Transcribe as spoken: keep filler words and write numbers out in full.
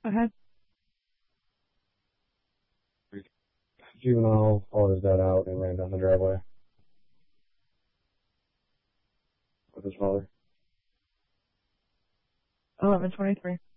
Go ahead. Juvenile followed his dad out and ran down the driveway with his father. eleven twenty-three.